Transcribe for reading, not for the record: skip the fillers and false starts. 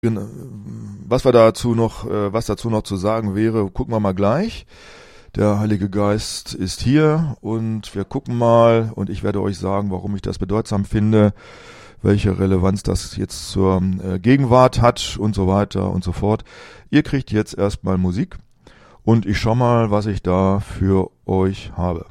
Was was dazu noch zu sagen wäre, gucken wir mal gleich. Der Heilige Geist ist hier und wir gucken mal und ich werde euch sagen, warum ich das bedeutsam finde, welche Relevanz das jetzt zur Gegenwart hat und so weiter und so fort. Ihr kriegt jetzt erstmal Musik und ich schau mal, was ich da für euch habe.